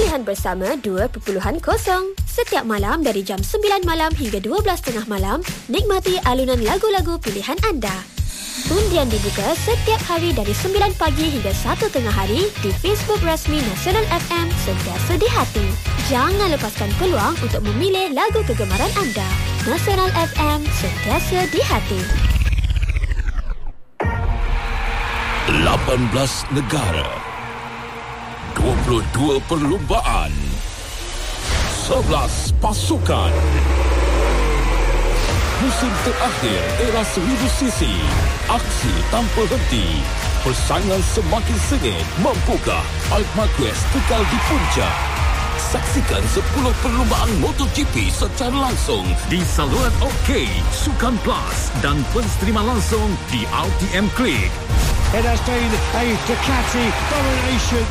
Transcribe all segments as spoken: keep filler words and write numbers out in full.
Pilihan Bersama dua titik kosong. Setiap malam dari jam sembilan malam hingga dua belas tiga puluh malam, nikmati alunan lagu-lagu pilihan anda. Undian dibuka setiap hari dari sembilan pagi hingga satu tengah hari di Facebook rasmi Nasional F M Sentiasa di Hati. Jangan lepaskan peluang untuk memilih lagu kegemaran anda. Nasional F M Sentiasa di Hati. lapan belas negara, dua puluh dua perlumbaan, sebelas pasukan. Musim terakhir era seribu sisi. Aksi tanpa henti. Persaingan semakin sengit. Mampukah Marc Marquez kekal di puncak? Saksikan sepuluh perlumbaan MotoGP secara langsung di saluran OK, Sukan Plus dan pensterima langsung di R T M Click. It has been a Ducati domination.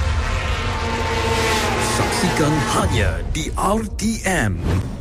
Saksikan hanya di R T M.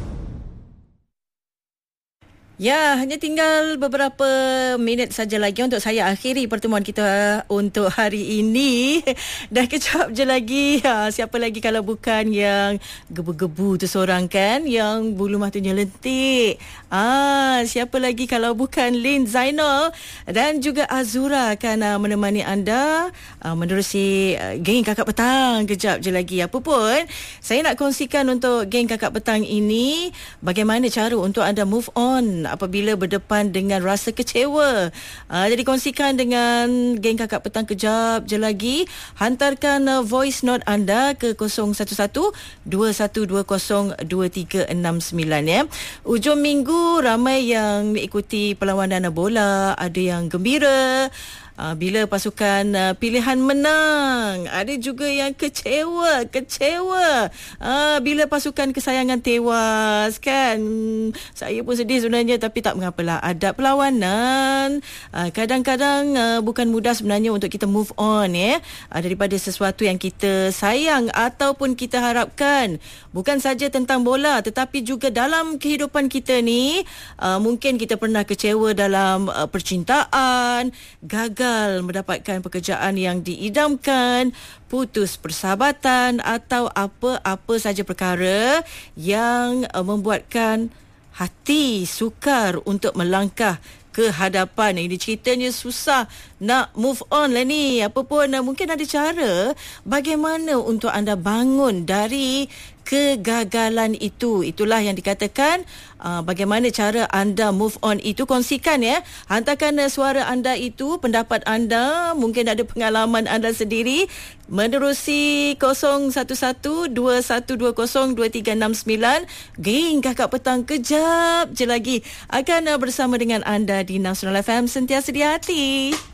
Ya, hanya tinggal beberapa minit saja lagi untuk saya akhiri pertemuan kita untuk hari ini. Dah kejap je lagi. Ha, siapa lagi kalau bukan yang gebu-gebu tu seorang kan, yang bulu matanya lentik. Ah, siapa lagi kalau bukan Lin Zainal dan juga Azura akan uh, menemani anda uh, menerusi uh, geng Kakak Petang kejap je lagi. Apa pun, saya nak kongsikan untuk geng Kakak Petang ini bagaimana cara untuk anda move on apabila berdepan dengan rasa kecewa. Uh, jadi kongsikan dengan geng Kakak Petang kejap je lagi. Hantarkan uh, voice note anda ke kosong satu satu dua satu dua kosong dua tiga enam sembilan ya. Ujung minggu ramai yang mengikuti perlawanan bola, ada yang gembira Uh, bila pasukan uh, pilihan menang, ada juga yang kecewa, kecewa uh, bila pasukan kesayangan tewas kan. Hmm, saya pun sedih sebenarnya, tapi tak mengapalah, adab perlawanan. Uh, kadang-kadang uh, bukan mudah sebenarnya untuk kita move on ya, uh, daripada sesuatu yang kita sayang ataupun kita harapkan. Bukan saja tentang bola, tetapi juga dalam kehidupan kita ni, uh, mungkin kita pernah kecewa dalam uh, percintaan, gagal mendapatkan pekerjaan yang diidamkan, putus persahabatan atau apa-apa saja perkara yang uh, membuatkan hati sukar untuk melangkah ke hadapan. Ini ceritanya susah nak move on lah ni. Apa pun uh, mungkin ada cara bagaimana untuk anda bangun dari kegagalan itu. Itulah yang dikatakan uh, bagaimana cara anda move on itu. Kongsikan ya. Hantarkan uh, suara anda itu, pendapat anda, mungkin ada pengalaman anda sendiri menerusi kosong satu satu dua satu dua kosong dua tiga enam sembilan. Geng Kakak Petang kejap je lagi akan uh, bersama dengan anda di Nasional F M Sentiasa di Hati.